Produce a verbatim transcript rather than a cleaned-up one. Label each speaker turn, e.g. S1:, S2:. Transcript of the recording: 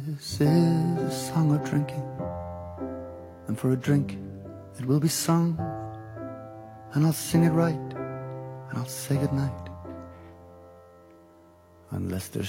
S1: This is a song of drinking, and for a drink it will be sung, and I'll sing it right, and I'll say goodnight, unless there's